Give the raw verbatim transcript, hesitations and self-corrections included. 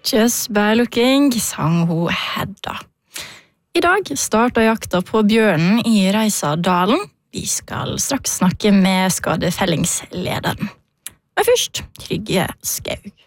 Just by looking, sang hun Hedda. I dag starter jakta på bjørnen i Reisadalen. Vi skal straks snakke med skadefellingslederen. Men først, Trygge Skau.